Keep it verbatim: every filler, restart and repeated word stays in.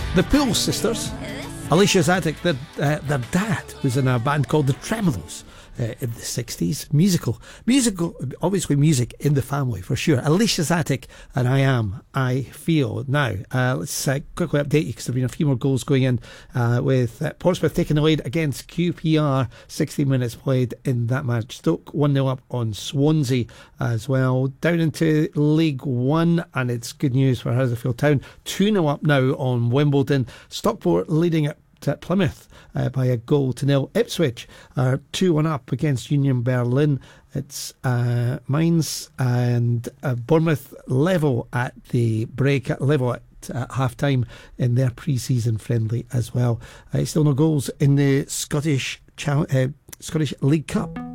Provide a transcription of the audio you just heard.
The Pool Sisters, Alicia Zadig, their, uh, their dad was in a band called the Tremolos uh, in the sixties. Musical, musical, always with music in the family for sure. Alicia Zadig and I Am, I Feel. Now, uh, let's uh, quickly update you because there have been a few more goals going in uh, with uh, Portsmouth taking the lead against Q P R. sixty minutes played in that match. Stoke one nil up on Swansea as well. Down into League One, and it's good news for Huddersfield Town. two nil up now on Wimbledon. Stockport leading it at Plymouth uh, by a goal to nil. Ipswich are two one up against Union Berlin. It's uh, Mainz and uh, Bournemouth level at the break, level at at half time in their pre-season friendly as well. Uh, still no goals in the Scottish Chal- uh, Scottish League Cup.